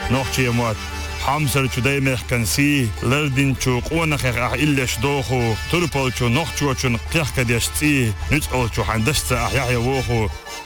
نوختي موات حمسر دايمه كنسي لردين شو قونا خير إلش دوخو تربول شو نوختشو شو نقيح كديشتي نتقول شو حندشت أحياء ووخو